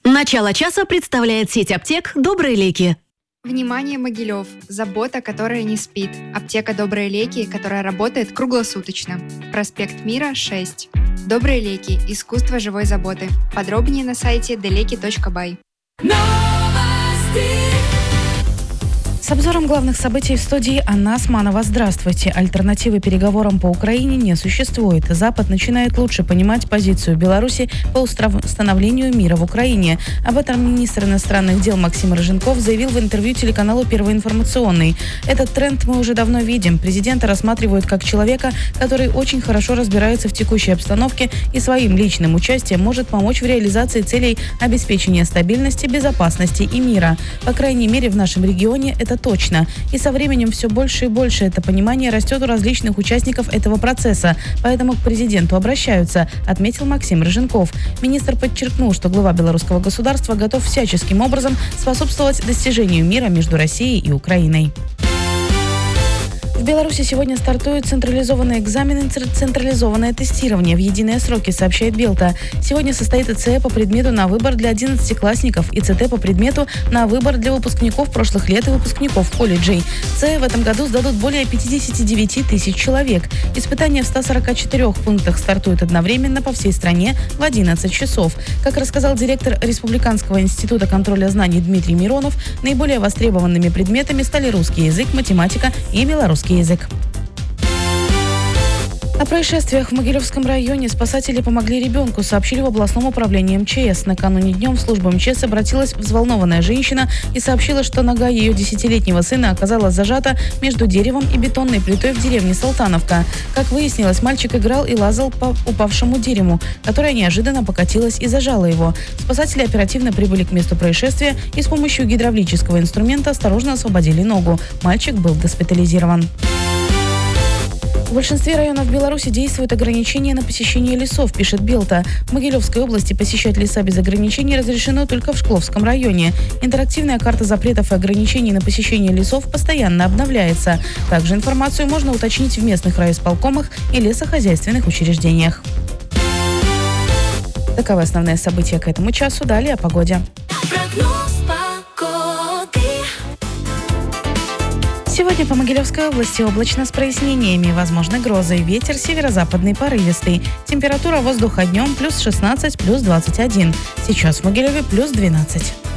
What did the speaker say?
Начало часа представляет сеть аптек «Добрые леки». Внимание, Могилев! Забота, которая не спит. Аптека «Добрые леки», которая работает круглосуточно. Проспект Мира, 6. «Добрые леки. Искусство живой заботы». Подробнее на сайте deleki.by. С обзором главных событий в студии Анна Османова. Здравствуйте. Альтернативы переговорам по Украине не существует. Запад начинает лучше понимать позицию Беларуси по установлению мира в Украине. Об этом министр иностранных дел Максим Рыженков заявил в интервью телеканалу «Первый информационный». Этот тренд мы уже давно видим. Президента рассматривают как человека, который очень хорошо разбирается в текущей обстановке и своим личным участием может помочь в реализации целей обеспечения стабильности, безопасности и мира. По крайней мере, в нашем регионе это точно. И со временем все больше и больше это понимание растет у различных участников этого процесса. Поэтому к президенту обращаются, отметил Максим Рыженков. Министр подчеркнул, что глава белорусского государства готов всяческим образом способствовать достижению мира между Россией и Украиной. В Беларуси сегодня стартуют централизованные экзамены, централизованное тестирование в единые сроки, сообщает Белта. Сегодня состоит ИЦЭ по предмету на выбор для 11-классников и ЦТ по предмету на выбор для выпускников прошлых лет и выпускников колледжей. ЦЭ в этом году сдадут более 59 тысяч человек. Испытания в 144 пунктах стартуют одновременно по всей стране в 11 часов. Как рассказал директор Республиканского института контроля знаний Дмитрий Миронов, наиболее востребованными предметами стали русский язык, математика и белорусский язык. О происшествиях в Могилевском районе спасатели помогли ребенку, сообщили в областном управлении МЧС. Накануне днем в службу МЧС обратилась взволнованная женщина и сообщила, что нога ее 10-летнего сына оказалась зажата между деревом и бетонной плитой в деревне Салтановка. Как выяснилось, мальчик играл и лазал по упавшему дереву, которое неожиданно покатилось и зажало его. Спасатели оперативно прибыли к месту происшествия и с помощью гидравлического инструмента осторожно освободили ногу. Мальчик был госпитализирован. В большинстве районов Беларуси действуют ограничения на посещение лесов, пишет Белта. В Могилевской области посещать леса без ограничений разрешено только в Шкловском районе. Интерактивная карта запретов и ограничений на посещение лесов постоянно обновляется. Также информацию можно уточнить в местных райисполкомах и лесохозяйственных учреждениях. Таковы основные события к этому часу. Далее о погоде. Сегодня по Могилевской области облачно с прояснениями, возможны грозы, ветер северо-западный порывистый. Температура воздуха днем +16, +21. Сейчас в Могилеве +12.